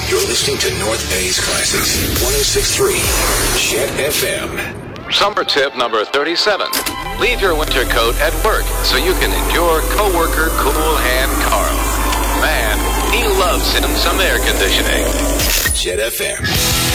You're listening to North Bay's Classics, 106.3 Jet FM. Summer tip number 37. Leave your winter coat at work so you can endure coworker cool hand Carl. Man, he loves him some air conditioning. Jet FM.